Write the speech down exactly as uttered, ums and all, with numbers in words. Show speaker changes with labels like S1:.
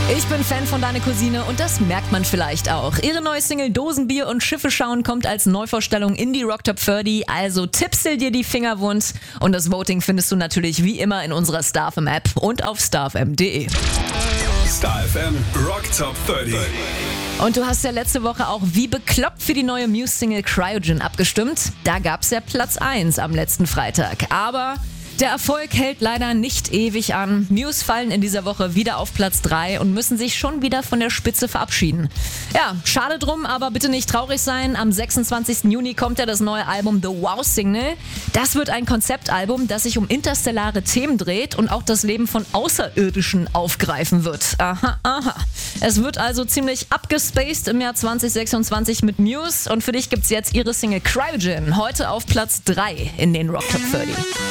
S1: Ich bin Fan von Deine Cousine und das merkt man vielleicht auch. Ihre neue Single Dosenbier und Schiffe schauen kommt als Neuvorstellung in die Rock Top dreißig, also tippsel dir die Finger wund. Und das Voting findest du natürlich wie immer in unserer StarFM-App und auf starfm punkt de.
S2: StarFM Rock Top dreißig.
S1: Und du hast ja letzte Woche auch wie bekloppt für die neue Muse-Single Cryogen abgestimmt. Da gab's ja Platz eins am letzten Freitag. Aber der Erfolg hält leider nicht ewig an. Muse fallen in dieser Woche wieder auf Platz drei und müssen sich schon wieder von der Spitze verabschieden. Ja, schade drum, aber bitte nicht traurig sein. Am sechsundzwanzigsten Juni kommt ja das neue Album The Wow Signal. Das wird ein Konzeptalbum, das sich um interstellare Themen dreht und auch das Leben von Außerirdischen aufgreifen wird. Aha, aha. Es wird also ziemlich abgespaced im Jahr zwanzig sechsundzwanzig mit Muse und für dich gibt's jetzt ihre Single Cryogen heute auf Platz drei in den Rock Top dreißig.